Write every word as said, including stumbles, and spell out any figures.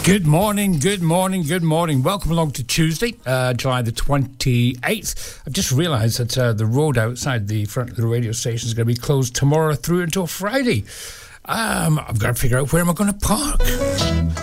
Good morning, good morning, good morning. Welcome along to Tuesday, uh, July the twenty-eighth. I've just realised that uh, the road outside the front of the radio station is going to be closed tomorrow through until Friday. Um, I've got to figure out where am I going to park.